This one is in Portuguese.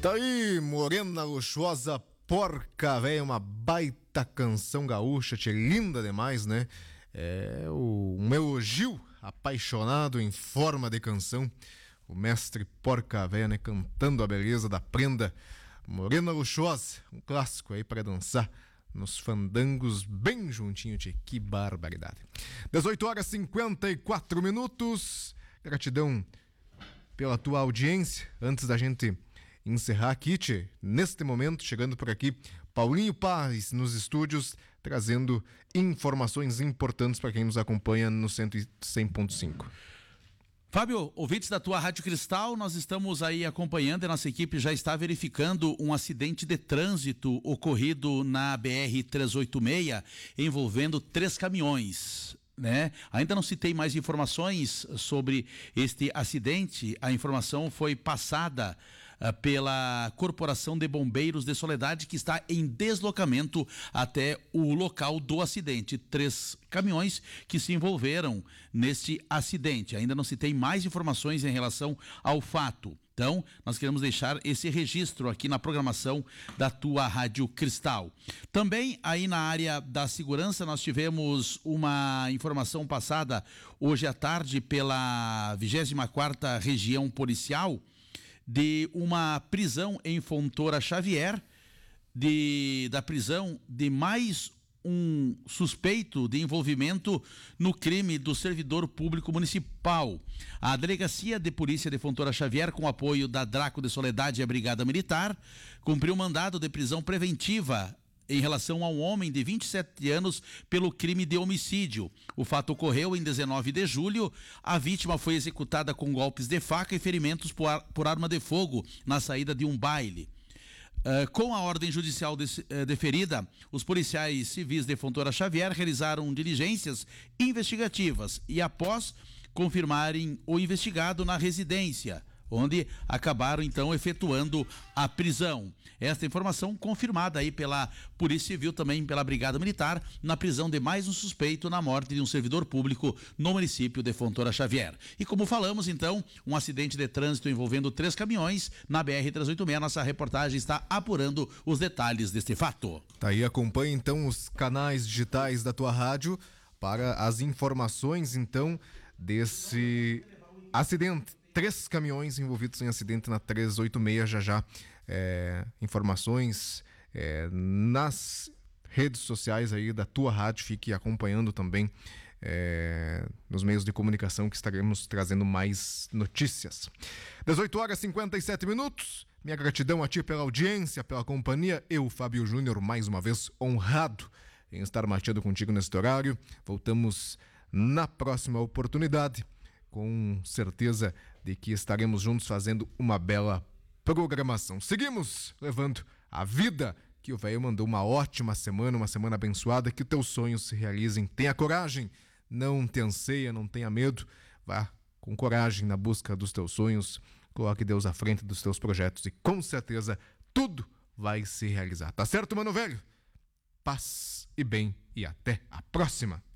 Tá aí, Morena Luxuosa, Porca Véia, uma baita canção gaúcha, tchê, linda demais, né? É um elogio apaixonado em forma de canção. O mestre Porca Véia, né, cantando a beleza da prenda. Morena Luxuosa, um clássico aí para dançar nos fandangos bem juntinho, tchê, que barbaridade. 18h54. Gratidão pela tua audiência. Antes da gente encerrar aqui, tchê, neste momento, chegando por aqui, Paulinho Paz nos estúdios, trazendo informações importantes para quem nos acompanha no 100.5. Fábio, ouvintes da tua Rádio Cristal, nós estamos aí acompanhando e nossa equipe já está verificando um acidente de trânsito ocorrido na BR-386 envolvendo 3 caminhões. Né? Ainda não se tem mais informações sobre este acidente. A informação foi passada pela Corporação de Bombeiros de Soledade, que está em deslocamento até o local do acidente. 3 caminhões que se envolveram neste acidente. Ainda não se tem mais informações em relação ao fato. Então, nós queremos deixar esse registro aqui na programação da tua Rádio Cristal. Também aí na área da segurança, nós tivemos uma informação passada hoje à tarde pela 24ª Região Policial de uma prisão em Fontoura Xavier, da prisão de mais um suspeito de envolvimento no crime do servidor público municipal. A Delegacia de Polícia de Fontoura Xavier, com apoio da Draco de Soledade e a Brigada Militar, cumpriu mandado de prisão preventiva em relação a um homem de 27 anos pelo crime de homicídio. O fato ocorreu em 19 de julho. A vítima foi executada com golpes de faca e ferimentos por arma de fogo na saída de um baile. Com a ordem judicial deferida, os policiais civis de Fontoura Xavier realizaram diligências investigativas e, após confirmarem o investigado na residência, onde acabaram então efetuando a prisão. Esta informação confirmada aí pela Polícia Civil, também pela Brigada Militar, na prisão de mais um suspeito na morte de um servidor público no município de Fontoura Xavier. E como falamos então, um acidente de trânsito envolvendo 3 caminhões na BR-386. Nossa reportagem está apurando os detalhes deste fato. Tá aí, acompanhe então os canais digitais da tua rádio para as informações então desse acidente. 3 caminhões envolvidos em acidente na 386, já informações nas redes sociais aí da tua rádio, fique acompanhando também nos meios de comunicação que estaremos trazendo mais notícias. 18h57. Minha gratidão a ti pela audiência, pela companhia. Eu, Fábio Júnior, mais uma vez honrado em estar mateando contigo neste horário. Voltamos na próxima oportunidade, com certeza de que estaremos juntos fazendo uma bela programação. Seguimos levando a vida que o velho mandou. Uma ótima semana, uma semana abençoada, que teus sonhos se realizem. Tenha coragem, não te anseia, não tenha medo. Vá com coragem na busca dos teus sonhos, coloque Deus à frente dos teus projetos e com certeza tudo vai se realizar. Tá certo, mano velho? Paz e bem e até a próxima.